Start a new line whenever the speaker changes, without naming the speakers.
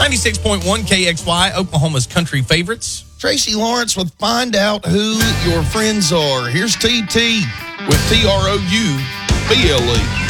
96.1 KXY, Oklahoma's country favorites.
Tracy Lawrence with Find Out Who Your Friends Are. Here's TT with TROUBLE.